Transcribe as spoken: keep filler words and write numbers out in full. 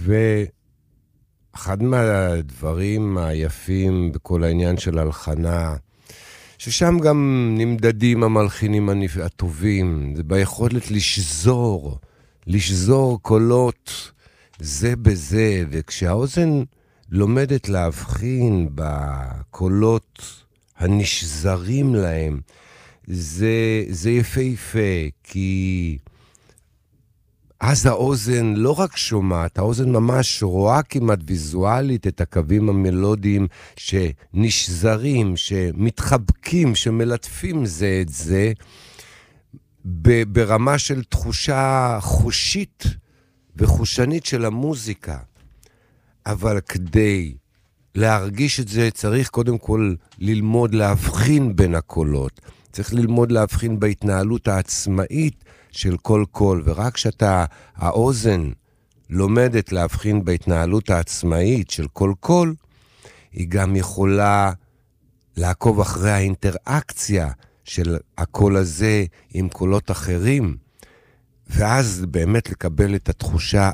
ואחד מהדברים היפים בכל העניין של הלחנה, ששם גם נמדדים המלחינים הטובים, זה ביכולת לשזור, לשזור קולות זה בזה, וכשהאוזן לומדת להבחין בקולות הנשזרים להם, זה, זה יפה, כי אז האוזן לא רק שומעת, האוזן ממש רואה כמעט ויזואלית את הקווים המלודיים שנשזרים, שמתחבקים, שמלטפים זה את זה, ברמה של תחושה חושית וחושנית של המוזיקה. אבל כדי להרגיש את זה צריך קודם כל ללמוד להבחין בין הקולות. צריך ללמוד להבחין בהתנהלות העצמאית של כל קול, ורק כשאתה, האוזן לומדת להבחין בהתנהלות העצמאית של כל קול, היא גם יכולה לעקוב אחרי האינטראקציה של הקול הזה עם קולות אחרים, ואז באמת לקבל את התחושה